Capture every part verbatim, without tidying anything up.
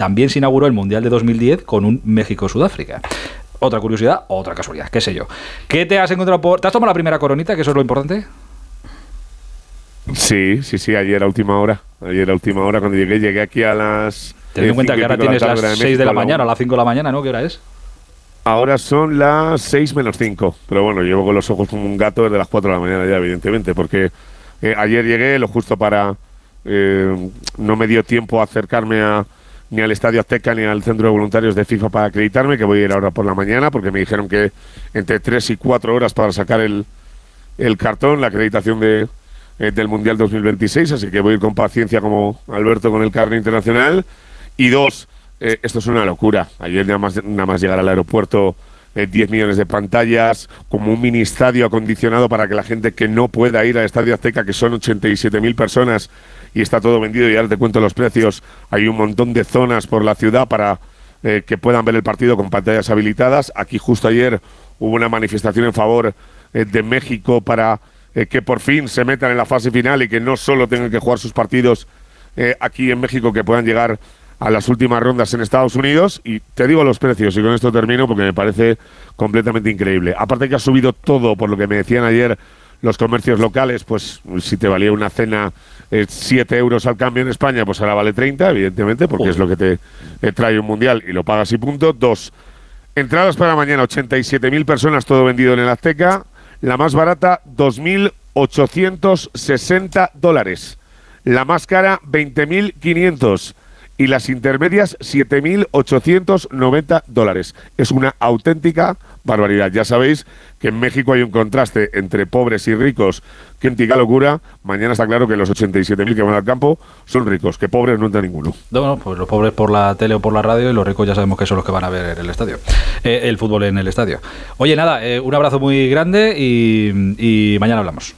también se inauguró el Mundial de dos mil diez con un México-Sudáfrica. Otra curiosidad, otra casualidad, qué sé yo. ¿Qué te has encontrado por...? ¿Te has tomado la primera coronita, que eso es lo importante? Sí, sí, sí, ayer a última hora. Ayer a última hora cuando llegué, llegué aquí a las... Ten en cuenta que ahora tienes las seis de la mañana, a las cinco de la mañana, ¿no? ¿Qué hora es? Ahora son las seis menos cinco. Pero bueno, llevo con los ojos como un gato desde las cuatro de la mañana ya, evidentemente, porque eh, ayer llegué lo justo para... Eh, no me dio tiempo a acercarme a... ni al Estadio Azteca ni al Centro de Voluntarios de FIFA para acreditarme, que voy a ir ahora por la mañana, porque me dijeron que entre tres y cuatro horas para sacar el, el cartón, la acreditación de, eh, del Mundial dos mil veintiséis, así que voy a ir con paciencia como Alberto con el carnet internacional. Y dos, eh, esto es una locura. Ayer nada más, nada más llegar al aeropuerto, eh, diez millones de pantallas, como un mini estadio acondicionado para que la gente que no pueda ir al Estadio Azteca, que son ochenta y siete mil personas, y está todo vendido, y ahora te cuento los precios. Hay un montón de zonas por la ciudad para eh, que puedan ver el partido con pantallas habilitadas. Aquí justo ayer hubo una manifestación en favor eh, de México para eh, que por fin se metan en la fase final y que no solo tengan que jugar sus partidos eh, aquí en México, que puedan llegar a las últimas rondas en Estados Unidos. Y te digo los precios, y con esto termino porque me parece completamente increíble. Aparte que ha subido todo, por lo que me decían ayer los comercios locales, pues si te valía una cena eh, siete euros al cambio en España, pues ahora vale treinta, evidentemente, porque oh. es lo que te eh, trae un mundial y lo pagas y punto. Dos, entradas para mañana, ochenta y siete mil personas, todo vendido en el Azteca. La más barata, dos mil ochocientos sesenta dólares. La más cara, veinte mil quinientos. Y las intermedias, siete mil ochocientos noventa dólares. Es una auténtica barbaridad. Ya sabéis que en México hay un contraste entre pobres y ricos, que antigua locura. Mañana está claro que los ochenta y siete mil que van al campo son ricos, que pobres no entra ninguno. No, no, pues los pobres por la tele o por la radio, y los ricos ya sabemos que son los que van a ver el estadio, eh, el fútbol en el estadio. Oye, nada, eh, un abrazo muy grande y, y mañana hablamos.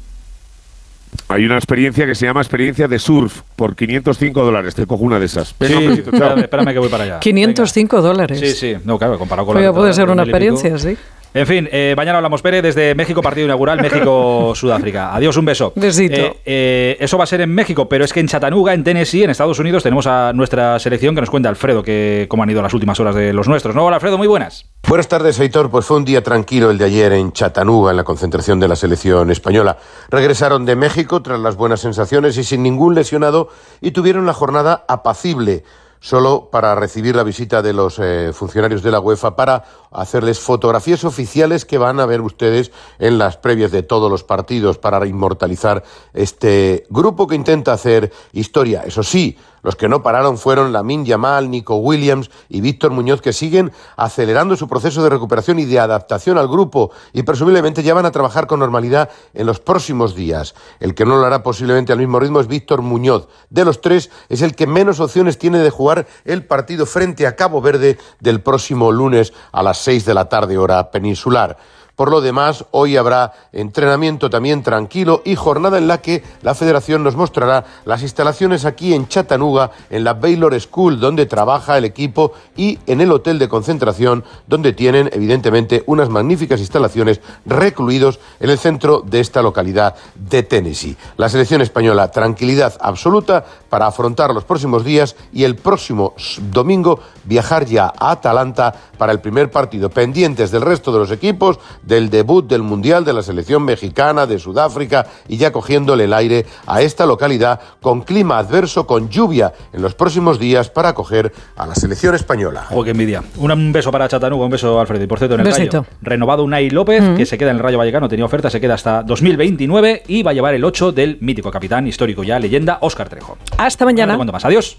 Hay una experiencia que se llama experiencia de surf por quinientos cinco dólares. Te cojo una de esas. Venga, sí, besito, espérame, espérame que voy para allá. quinientos cinco dólares. Sí, sí. No, claro, comparado con Pero la... puede ser una experiencia, sí. En fin, eh, mañana hablamos, Pere, desde México, partido inaugural, México-Sudáfrica. Adiós, un beso. Besito. Eh, eh, eso va a ser en México, pero es que en Chattanooga, en Tennessee, en Estados Unidos, tenemos a nuestra selección, que nos cuenta Alfredo que cómo han ido las últimas horas de los nuestros. ¿No? Hola, Alfredo, muy buenas. Buenas tardes, Aitor. Pues fue un día tranquilo el de ayer en Chattanooga, en la concentración de la selección española. Regresaron de México tras las buenas sensaciones y sin ningún lesionado, y tuvieron la jornada apacible, solo para recibir la visita de los eh, funcionarios de la UEFA para hacerles fotografías oficiales que van a ver ustedes en las previas de todos los partidos, para inmortalizar este grupo que intenta hacer historia. Eso sí, los que no pararon fueron Lamine Yamal, Nico Williams y Víctor Muñoz, que siguen acelerando su proceso de recuperación y de adaptación al grupo, y presumiblemente ya van a trabajar con normalidad en los próximos días. El que no lo hará posiblemente al mismo ritmo es Víctor Muñoz. De los tres, es el que menos opciones tiene de jugar el partido frente a Cabo Verde del próximo lunes a las seis de la tarde, hora peninsular. Por lo demás, hoy habrá entrenamiento también tranquilo y jornada en la que la Federación nos mostrará las instalaciones aquí en Chattanooga, en la Baylor School, donde trabaja el equipo, y en el hotel de concentración, donde tienen, evidentemente, unas magníficas instalaciones recluidos en el centro de esta localidad de Tennessee. La selección española, tranquilidad absoluta para afrontar los próximos días, y el próximo domingo viajar ya a Atalanta para el primer partido, pendientes del resto de los equipos, del debut del Mundial de la selección mexicana, de Sudáfrica, y ya cogiéndole el aire a esta localidad con clima adverso, con lluvia en los próximos días, para acoger a la selección española. ¡Oh, qué envidia! Un beso para Chattanooga, un beso, Alfredo. Y por cierto, en el Besito. Rayo, renovado Unai López, mm. que se queda en el Rayo Vallecano, tenía oferta, se queda hasta dos mil veintinueve y va a llevar el ocho del mítico capitán, histórico ya, leyenda, Óscar Trejo. Hasta mañana. No te cuento más. Adiós.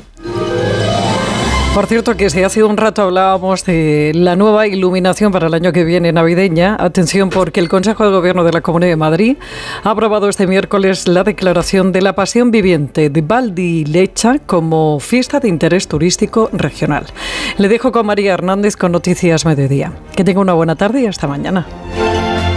Por cierto, que si hace un rato hablábamos de la nueva iluminación para el año que viene, navideña, atención, porque el Consejo de Gobierno de la Comunidad de Madrid ha aprobado este miércoles la declaración de la Pasión Viviente de Valdilecha como fiesta de interés turístico regional. Le dejo con María Hernández con Noticias Mediodía. Que tenga una buena tarde y hasta mañana.